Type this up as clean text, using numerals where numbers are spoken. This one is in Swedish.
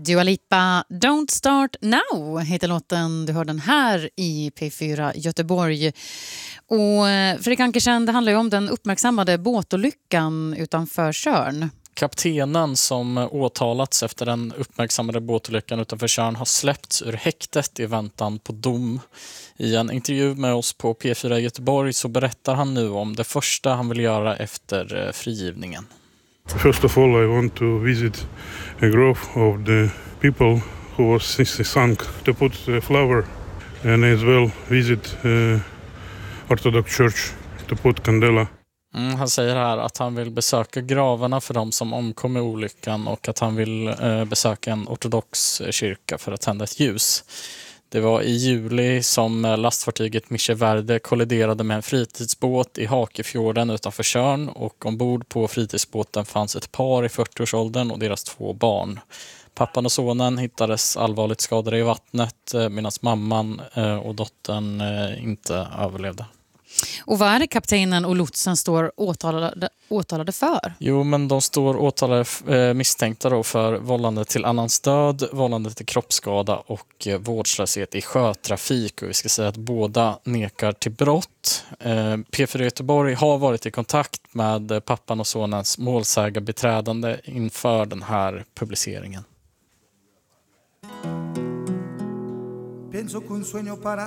Dua Lipa, Don't Start Now heter låten. Du hör den här i P4 Göteborg. Och Fredrik Ankersen, det handlar ju om den uppmärksammade båtolyckan utanför Tjörn. Kaptenen som åtalats efter den uppmärksammade båtolyckan utanför Tjörn har släppts ur häktet i väntan på dom. I en intervju med oss på P4 Göteborg så berättar han nu om det första han vill göra efter frigivningen. First of all, I want to visit a grave of the people who was sunk, to put a flower, and as well visit Orthodox Church to put candela. Han säger här att han vill besöka gravarna för de som omkom i olyckan och att han vill besöka en ortodox kyrka för att tända ett ljus. Det var i juli som lastfartyget Mische Verde kolliderade med en fritidsbåt i Hakefjorden utanför Tjörn, och ombord på fritidsbåten fanns ett par i 40-årsåldern och deras 2 barn. Pappan och sonen hittades allvarligt skadade i vattnet medan mamman och dottern inte överlevde. Och vad är det kaptenen och lotsen står åtalade för? Jo, men de står åtalade misstänkta då för vållande till annans död, vållande till kroppsskada och vårdslöshet i sjötrafik. Och vi ska säga att båda nekar till brott. P4 Göteborg har varit i kontakt med pappan och sonens målsägarbiträdande inför den här publiceringen. Penso che un sogno para